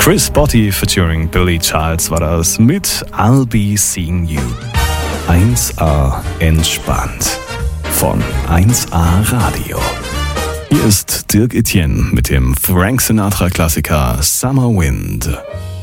Chris Botti featuring Billy Childs war das mit I'll Be Seeing You. 1A entspannt von 1A Radio. Hier ist Dirk Etienne mit dem Frank Sinatra Klassiker Summer Wind.